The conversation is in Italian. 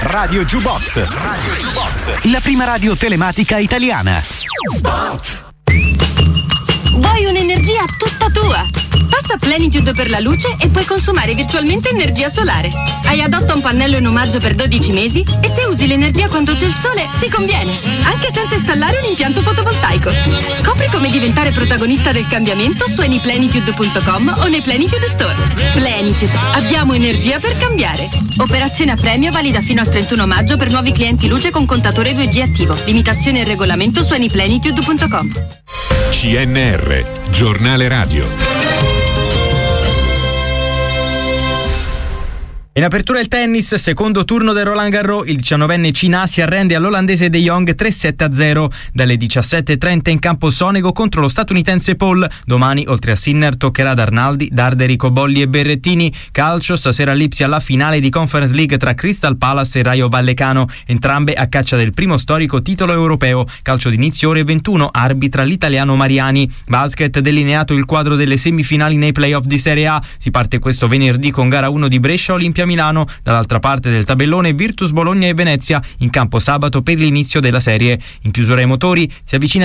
Radio Jukebox. La prima radio telematica italiana. Vuoi un'energia tutta tua? Passa a Plenitude per la luce e puoi consumare virtualmente energia solare. Hai adotta un pannello in omaggio per 12 mesi e se usi l'energia quando c'è il sole ti conviene, anche senza installare un impianto fotovoltaico. Scopri come diventare protagonista del cambiamento su anyplenitude.com o nei Plenitude Store. Plenitude, abbiamo energia per cambiare. Operazione a premio valida fino al 31 maggio per nuovi clienti luce con contatore 2G attivo. Limitazioni e regolamento su anyplenitude.com. CNR, giornale radio. In apertura il tennis, secondo turno del Roland Garros, il 19enne Cina si arrende all'olandese De Jong 3-7-0. Dalle 17.30 in campo Sonego contro lo statunitense Paul. Domani, oltre a Sinner, toccherà ad Arnaldi, Darderico, Bolli e Berrettini. Calcio, stasera a Lipsia la finale di Conference League tra Crystal Palace e Rayo Vallecano, entrambe a caccia del primo storico titolo europeo. Calcio d'inizio ore 21, arbitra l'italiano Mariani. Basket, delineato il quadro delle semifinali nei playoff di Serie A. Si parte questo venerdì con gara 1 di Brescia Olimpia Milano, dall'altra parte del tabellone Virtus Bologna e Venezia, in campo sabato per l'inizio della serie. In chiusura ai motori si avvicina